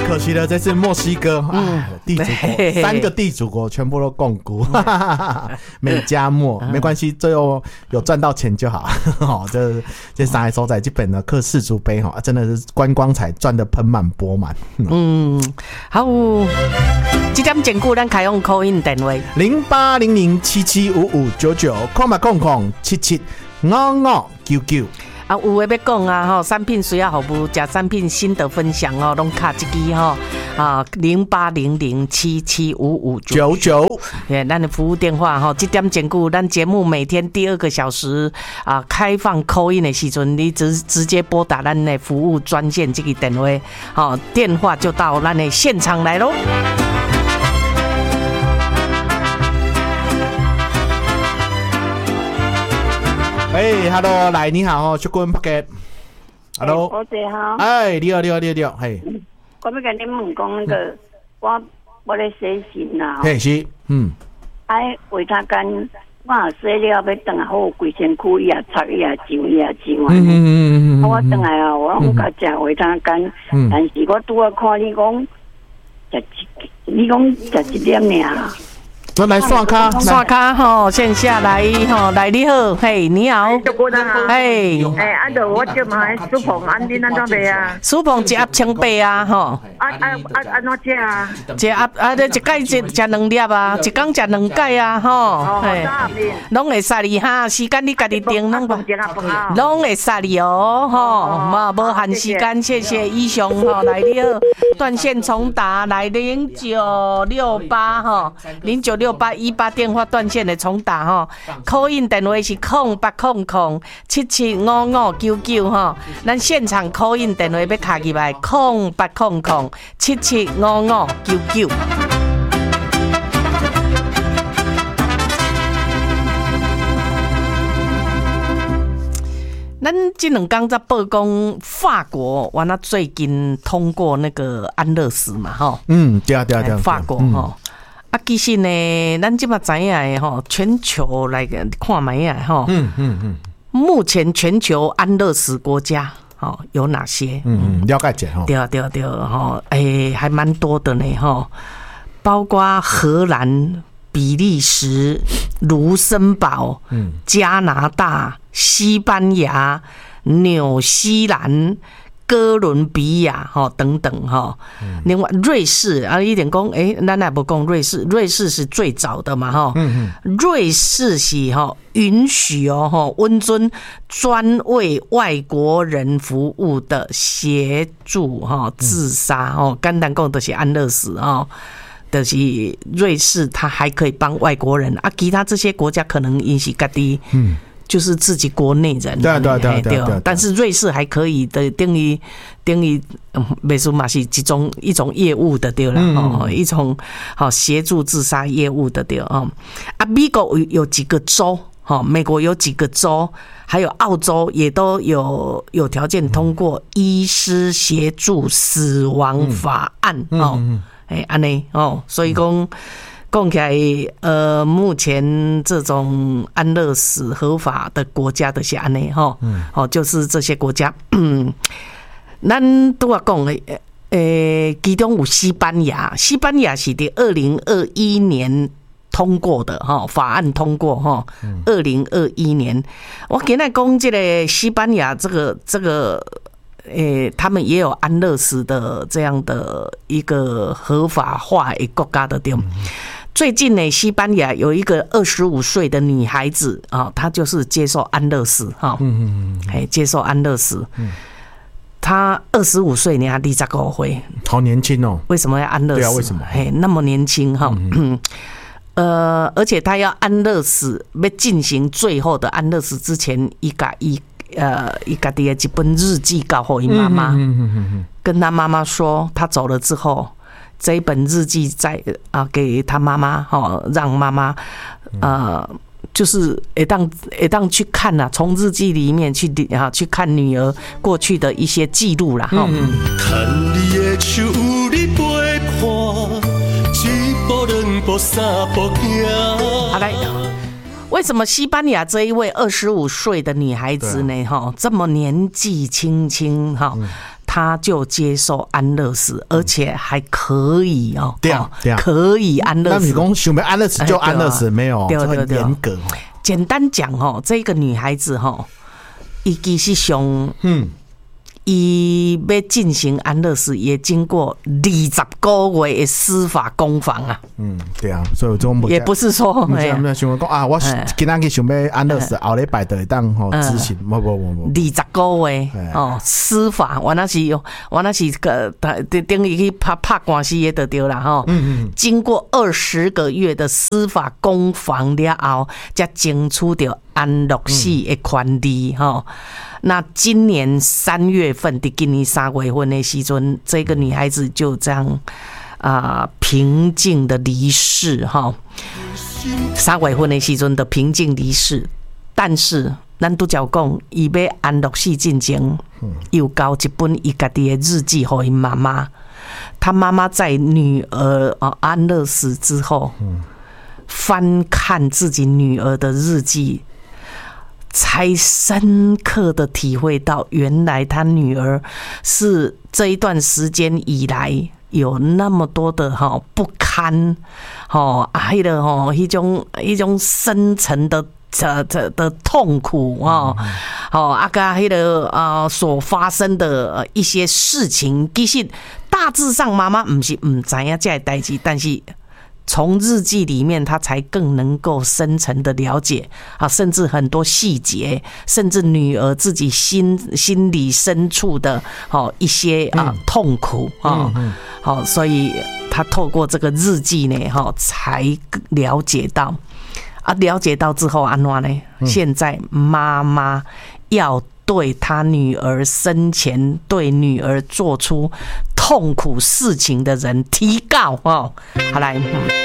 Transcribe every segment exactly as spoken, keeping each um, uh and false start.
可惜了，这次墨西哥，嗯，地主国三个地主国全部都共估，美加墨没关系，最后有赚到钱就好。哦，这这三个所在，基本的克世足杯哈，真的是观光彩赚得盆满钵满。 嗯，好，这点简故咱开用 call in 电话零八零零七七五五九九空八空空七七五五九九。 啊，有诶要讲啊，吼，产品需要服务，加产品心得分享哦，拢卡一支吼啊，零八零零七七五五九九， 哎，咱的服务电话吼，这点简故，咱节目每天第二个小时啊，开放 call in 的时阵，你直直接拨打咱的服务专线这个电话，好，电话就到咱的现场来咯。 哎 ，Hello， 来，你好哦，去滚 Pocket。Hello， 我姐好。 哎，你好，你好，你好，嘿。 我要跟你问讲那个，我我咧洗信啦。 嘿是，嗯。 哎，为他干，我洗了要等下好，规身躯也擦也揪也揪。嗯嗯嗯嗯。我等下啊，我拢甲食为他干，但是我拄啊看你讲，食你讲食一点尔。 我来刷卡， 刷卡吼，线下来吼，来你好，嘿，你好，嘿， 哎，啊，就我就买苏鹏，安你安怎卖啊？ 苏鹏一盒千八啊，吼， 啊啊啊，安怎食啊？ 一盒啊，你一盖食食两粒啊，一工食两盖啊，吼，嘿，拢会杀你哈，时间你家己定拢吧，拢会杀你哦，吼，嘛无限时间，谢谢医生吼，来你好，断线重打来零九六八吼，零九六。六八一八电话断线的重打哈 ，call in 电话是空八空空七七五五九九哈，咱现场 call in 电话要卡起来空八空空七七五五九九。咱这两天在报讲法国，完了最近通过那个安乐死嘛哈， 嗯，对啊对啊对啊， 法国哈。啊，其实呢，咱即马知影的吼，全球来看卖啊吼，嗯嗯嗯，目前全球安乐死国家吼有哪些？ 嗯嗯，了解一下吼。 对啊对啊对啊吼，诶、欸，还蛮多的呢吼，包括荷兰、比利时、卢森堡、嗯、加拿大、西班牙、纽西兰。哥伦比亚哈等等哈，另外瑞士啊，一点讲诶，咱也不讲瑞士，瑞士是最早的嘛哈，瑞士是哈允许哦哈温尊专为外国人服务的协助哈自杀哦，简单讲就是安乐死哦。就是瑞士，它还可以帮外国人啊，其他这些国家可能因是家己嗯。就是自己国内人， 对对对对对， 但是瑞士还可以的，等于等于，美术嘛是一种一种业务的对了，哦，一种好协助自杀业务的对哦。啊，美国有几个州，哈，美国有几个州，还有澳洲也都有有条件通过医师协助死亡法案哦，哎，安尼哦，所以讲。讲起来，呃，目前这种安乐死合法的国家的是安内哈，哦，就是这些国家，嗯，咱都要讲诶，诶，其中有西班牙，西班牙是在二零二一年通过的哈，法案通过哈，二零二一年，我今日讲这个西班牙这个这个。诶、欸，他们也有安乐死的这样的一个合法化的国家的对。最近呢，西班牙有一个二十五岁的女孩子啊，她就是接受安乐死哈，嗯嗯嗯，接受安乐死。嗯，她二十五岁，你还二十五岁， 好年轻哦。 为什么要安乐死？ 对啊，为什么？ 嘿，那么年轻哈。嗯呃，而且她要安乐死，要进行最后的安乐死之前，一个一。呃，伊家己的一本日记告给伊妈妈，跟他妈妈说，他走了之后，这一本日记在啊给他妈妈，哈，让妈妈呃，就是会当会当去看呐、啊，从日记里面去啊去看女儿过去的一些记录啦，哈。看你的手有你陪伴，一步两步三步行。好来。为什么西班牙这一位二十五岁的女孩子呢？哈，这么年纪轻轻哈，她他就接受安乐死，而且还可以哦， 对啊，对啊， 可以安乐死。 那你讲想要安乐死就安乐死，没有，这很严格。 简单讲哦，这个女孩子哈，伊其实上，嗯。伊要进行安乐死，也经过二十个月的司法攻防啊。 嗯，对啊，所以我种也不是说， 没有没有想讲啊，我今仔日想要安乐死，后礼拜就会当吼执行，无无无无。 二十个月哦，司法，我那是我那是个等于去拍拍官司的就对了哈。嗯嗯。经过二十个月的司法攻防了后，才争取到安乐死的权利哈。那今年三月份的今年三月份的时阵，这个女孩子就这样啊、呃、平静的离世哈。三月份的时阵的平静离世，但是咱拄则讲，伊要安乐死进前，又交一本伊家己的日记给伊妈妈。他妈妈在女儿啊安乐死之后，翻看自己女儿的日记。才深刻的体会到，原来他女儿是这一段时间以来有那么多的哈不堪，哈啊，迄个哈一种一种深层的的的的痛苦啊，好啊，甲迄个啊所发生的一些事情，其实大致上妈妈唔是唔知影这代志，但是。从日记里面，他才更能够深层的了解啊，甚至很多细节，甚至女儿自己心心理深处的哦一些啊痛苦啊，好，所以他透过这个日记呢，哈，才了解到啊，了解到之后安怎呢？现在妈妈要对他女儿生前对女儿做出痛苦事情的人提告哦。好来。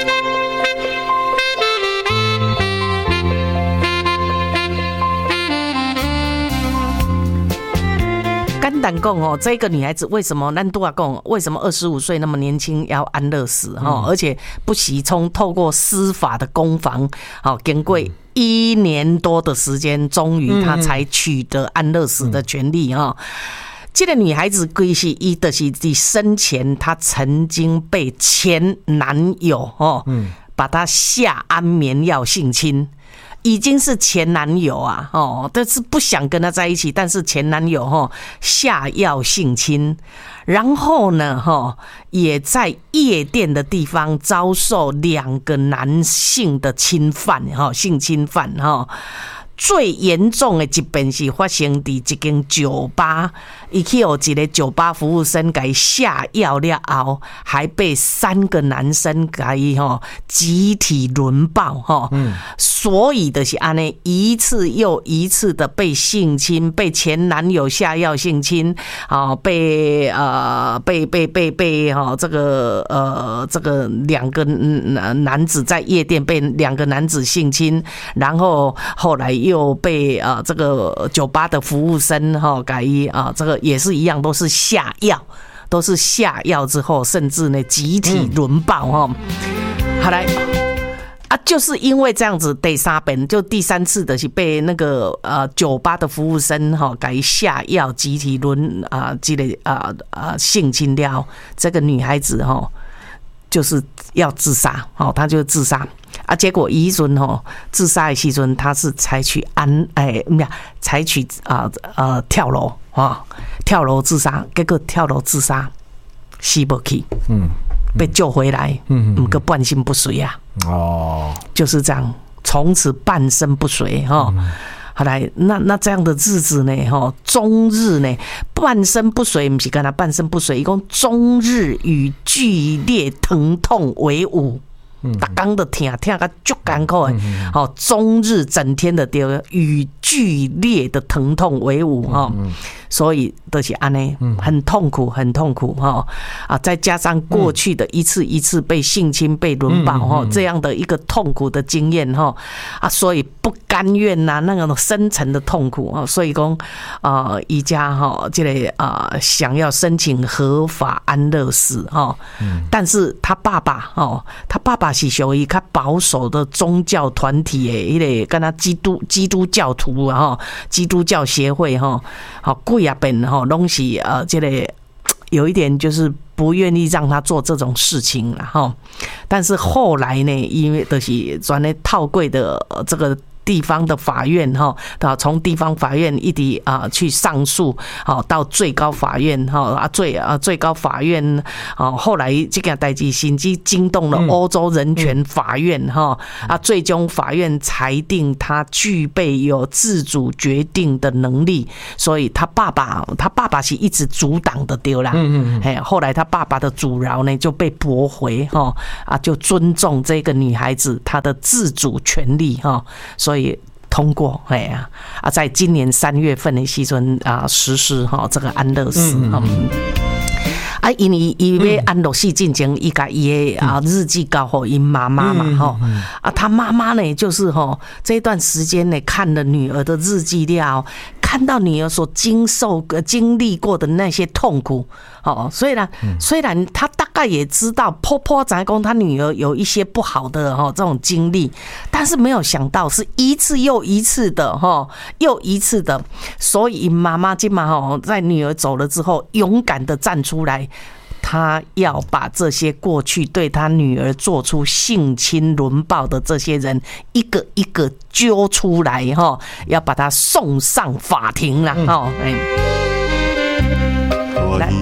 简单讲哦，这个女孩子为什么咱都要讲？为什么二十五岁那么年轻要安乐死哈？而且不惜从透过司法的攻防，好经过一年多的时间，终于她才取得安乐死的权利哈。这个女孩子其实伊就是在生前，她曾经被前男友哦，把她下安眠药性侵。已经是前男友啊，哦，但是不想跟他在一起，但是前男友哈下药性侵，然后呢哈也在夜店的地方遭受两个男性的侵犯哈性侵犯哈。最严重的一遍是发生在一间酒吧，伊去有一个酒吧服务生给下药了后，还被三个男生给吼集体轮暴哈，嗯，所以的是安尼一次又一次的被性侵，被前男友下药性侵，啊，被呃被被被被哈这个呃这个两个男子在夜店被两个男子性侵，然后后来又。又被啊、呃、这个酒吧的服务生哈改一啊这个也是一样，都是下药，都是下药之后，甚至呢集体轮暴哈。好来啊，就是因为这样子，第三遍就第三次的是被那个呃酒吧的服务生哈改下药，集体轮啊这个啊啊性侵了这个女孩子哈，就是要自杀哦，她就自杀。啊，结果伊阵吼自杀的时阵，他是采取安哎没有采取啊呃, 呃跳楼啊跳楼自杀，结果跳楼自杀死不去，嗯，被救回来，嗯，不过半身不遂啊，哦，就是这样，从此半身不遂哈。嗯后来，那那这样的日子呢？哈，终日呢，半身不遂，不是跟他半身不遂，一共终日与剧烈疼痛为伍。大刚的疼疼个足艰苦的，好，终日整天的丢与剧烈的疼痛为伍哈，所以都是安尼，很痛苦，很痛苦哈啊！再加上过去的一次一次被性侵、被轮暴哈这样的一个痛苦的经验哈啊，所以不甘愿呐，那种深层的痛苦啊，所以讲啊，伊家哈这个啊想要申请合法安乐死哈，但是他爸爸哦，他爸爸。是属于较保守的宗教团体诶，迄个跟他基督基督教徒啊，基督教协会哈，好贵啊本哈，拢是呃，这个有一点就是不愿意让他做这种事情了哈。但是后来呢，因为就是转来套柜的这个地方的法院哈，从地方法院一直啊去上诉，好到最高法院哈啊最啊最高法院啊，后来这件代志甚至惊动了欧洲人权法院哈啊，最终法院裁定他具备有自主决定的能力，所以他爸爸他爸爸是一直阻挡的丢啦，嗯嗯哎，后来他爸爸的阻挠呢就被驳回哈啊，就尊重这个女孩子她的自主权利哈，所以。通过，哎呀啊，在今年三月份的时阵啊实施哈这个安乐死哈。啊，因为伊要安乐死进前，伊甲伊的啊日记交互因妈妈嘛吼，啊，他妈妈呢就是吼这段时间呢看了女儿的日记了，看到女儿所经受经历过的那些痛苦，哦，虽然虽然他大概也知道婆婆在讲他女儿有一些不好的哈这种经历，但是没有想到是一次又一次的哈又一次的，所以妈妈今嘛哈在女儿走了之后，勇敢的站出来。他要把这些过去对他女儿做出性侵轮暴的这些人一个一个揪出来哈，要把他送上法庭了哈。哎、 嗯，来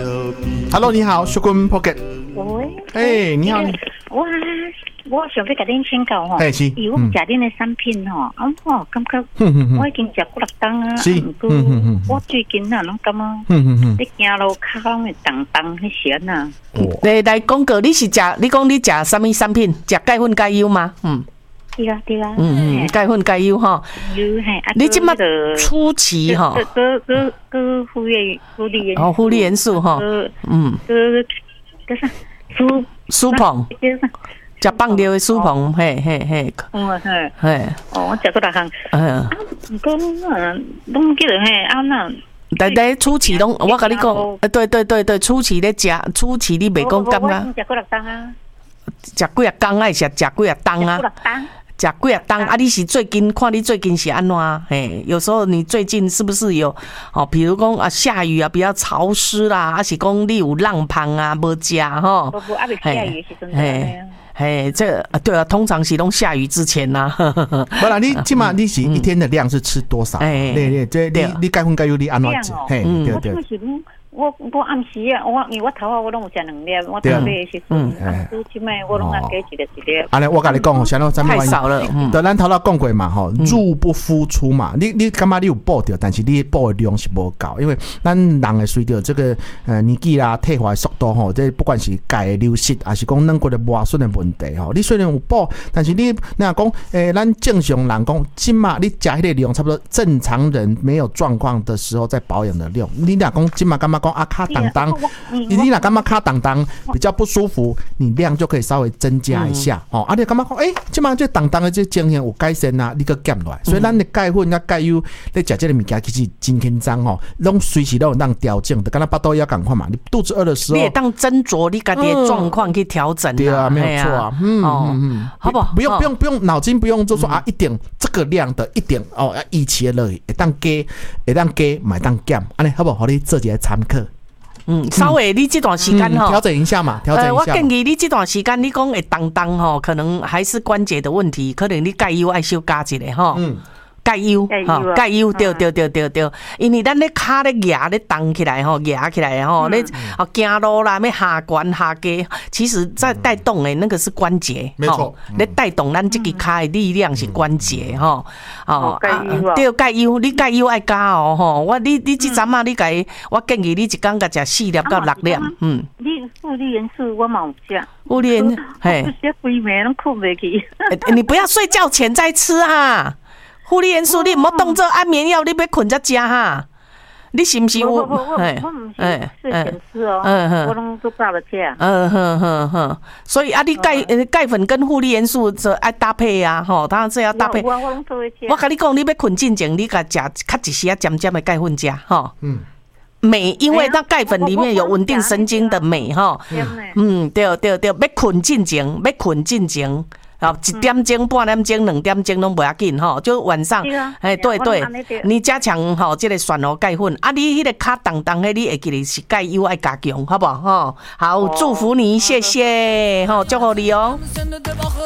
，Hello， 你好 ，Sugar Pocket。 喂， 哎、欸，你好。 哇，我想要甲恁请教吼，以我食恁的产品吼，啊吼，感觉我已经食几六档啊，不过我最近啊，拢感觉，你行路脚拢会重重迄些呐。 来来讲个，你是食，你讲你食什么产品？食钙粉钙优吗？嗯。 对啊，对啊。 嗯嗯，钙粉钙优哈。你即马初期哈。 个个个护理护理哦，护理元素哈。嗯。 个个啥？苏苏鹏。食放尿的苏鹏，嘿嘿嘿。 哦嘿。 嘿。 哦，我食过六项。嗯。唔过嗯，拢记得嘿，啊那。 但但初期拢，我甲你讲，对对对对，初期咧食，初期你袂讲感觉。 食过六档啊。 食几啊工爱食食几啊档啊。食几啊档啊！你是最近看你最近是安怎？嘿，有时候你最近是不是有哦？比如讲啊，下雨啊，比较潮湿啦，还是讲你有浪胖啊，无食吼？ 不不，啊，未下雨时阵嘿， 嘿，这对啊，通常是拢下雨之前呐。 不啦，你起码你是一天的量是吃多少？对对，这你你钙粉钙优你安怎吃？嘿，对对。 我我暗时啊，我因为我头啊，我拢有食两粒，我头尾的时阵，啊，即摆我拢按加一粒一粒。 安尼，我甲你讲，想到咱太少了。嗯， 对，咱头头讲过嘛，吼，入不敷出嘛。你你感觉你有补掉，但是你补的量是无够，因为咱人会随着这个呃年纪啦、退化的速度吼，这不管是钙的流失，还是讲软骨的磨损的问题吼，你虽然有补，但是你那讲，诶，咱正常人讲，起码你食迄个量，差不多正常人没有状况的时候在保养的量，你若讲起码感觉讲啊卡当当，你你若感觉卡当当比较不舒服，你量就可以稍微增加一下哦。啊，你感觉讲，诶，起码这当当的这情形有改善啊，你个减落来。所以咱的钙粉甲钙优，你食这个物件其实真轻松哦，拢随时都有当调整的，跟咱巴肚要赶快嘛。你肚子饿的时候， 你也当斟酌你家己的状况去调整。 对啊，没有错啊。嗯嗯嗯， 好不好？ 不用不用不用，脑筋不用就说啊，一点这个量的一点哦，要一起的落去，会当加，会当加，买当减，安尼好不好？你做一个参考。 嗯，稍微你这段时间哈， 调整一下嘛，调整一下。 我建议你这段时间你讲会当当吼，可能还是关节的问题，可能你钙优爱小加一下哈。嗯。钙优，哈，钙优，对对对对对，因为咱咧骹咧压咧动起来吼，压起来吼，咧哦走路啦，要下关下低，其实在带动诶，那个是关节， 没错， 咧带动咱这个骹的力量是关节吼，哦，对钙优，你钙优爱加哦吼，我你你这阵啊，你家我建议你一工甲食四粒到六粒，嗯。 你护理元素我嘛有食， 护理元素， 嘿，这规暝拢困袂去。 你不要睡觉前再吃啊。护理元素，你唔好当做安眠药，你要困才食哈。你是不是有？ 我我我我唔是睡前吃哦，我拢都饱了吃。 嗯哼哼哼，所以啊，你钙钙粉跟护理元素这爱搭配啊，吼，当然是要搭配。 我我拢做会吃。 我跟你讲，你要困进前，你甲食较一些尖尖的钙粉食，吼。嗯。镁，因为它钙粉里面有稳定神经的镁，哈。嗯，对对对，要困进前，要困进前。 啊，一点钟、半点钟、两点钟拢不要紧吼，就晚上，哎，对对，你加强吼这个旋螺钙粉，啊，你迄个卡重重的，你会记得是钙油爱加强，好不好？吼，好，祝福你，谢谢，吼，祝福你哦。